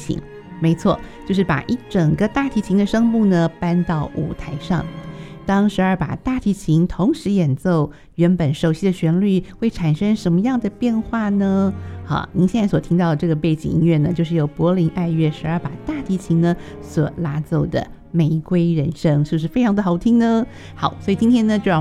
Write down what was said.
琴。没错，就是把一整个大提琴的声部呢搬到舞台上。当12把大提琴同时演奏，原本熟悉的旋律会产生什么样的变化呢？好，您现在所听到的这个背景音乐呢，就是由柏林爱乐12把大提琴呢所拉奏的《玫瑰人生》，是不是非常的好听呢？好，所以今天呢，就让